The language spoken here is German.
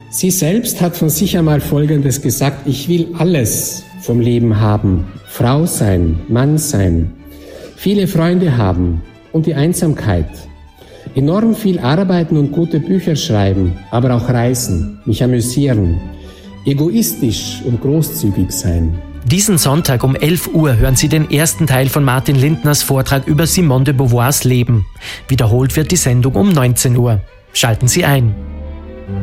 Sie selbst hat von sich einmal Folgendes gesagt: Ich will alles vom Leben haben. Frau sein, Mann sein, viele Freunde haben und die Einsamkeit. Enorm viel arbeiten und gute Bücher schreiben, aber auch reisen, mich amüsieren, egoistisch und großzügig sein. Diesen Sonntag um 11 Uhr hören Sie den ersten Teil von Martin Lindners Vortrag über Simone de Beauvoirs Leben. Wiederholt wird die Sendung um 19 Uhr. Schalten Sie ein.